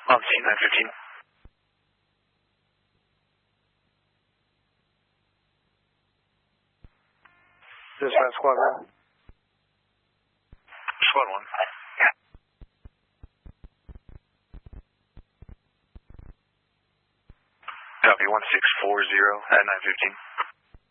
On scene 915. Dispatch squad 1. Squad 1. Copy 1640 at 915.